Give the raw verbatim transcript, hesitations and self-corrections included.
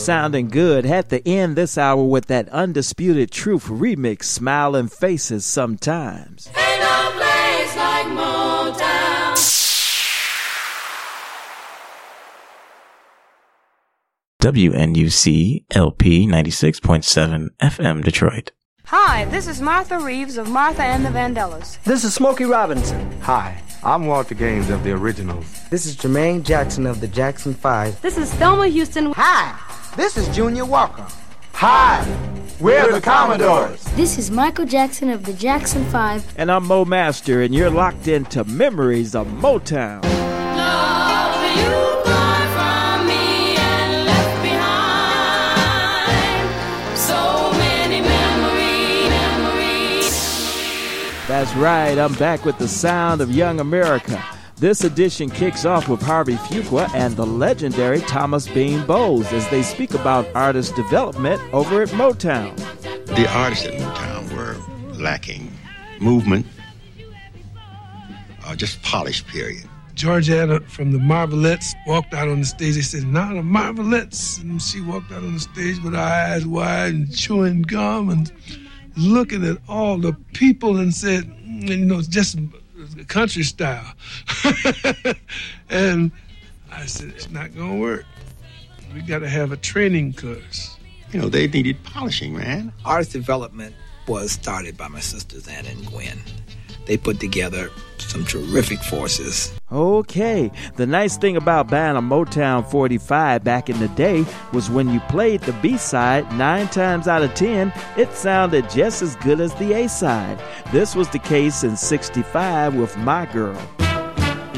Sounding good. Had to end this hour with that Undisputed Truth remix, Smiling Faces Sometimes. Ain't no place like Motown. W N U C L P ninety-six point seven F M Detroit. Hi, this is Martha Reeves of Martha and the Vandellas. This is Smokey Robinson. Hi, I'm Walter Gaines of the Originals. This is Jermaine Jackson of the Jackson Five. This is Thelma Houston. Hi, this is Junior Walker. Hi, we're the Commodores. This is Michael Jackson of the Jackson Five. And I'm Mo Master, and you're locked into Memories of Motown. Love you. That's right, I'm back with the sound of Young America. This edition kicks off with Harvey Fuqua and the legendary Thomas Bean Bowles as they speak about artist development over at Motown. The artists at Motown were lacking movement, or just polish, period. Georgiana from the Marvelettes walked out on the stage. They said, "Now the Marvelettes." And she walked out on the stage with her eyes wide and chewing gum and looking at all the people and said, you know, just country style. And I said, it's not going to work. We got to have a training course. You know, they needed polishing, man. Artist development was started by my sisters, Anna and Gwen. They put together some terrific forces. Okay, the nice thing about buying a Motown forty-five back in the day was when you played the B-side, nine times out of ten, it sounded just as good as the A-side. This was the case in sixty-five with My Girl.